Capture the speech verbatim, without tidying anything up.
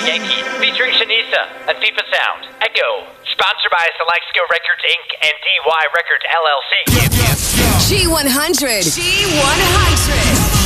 Yankee, featuring Shanisa and FIFA Sound. Echo, sponsored by Selexco Records Incorporated and D Y Records L L C. G one hundred. G one hundred.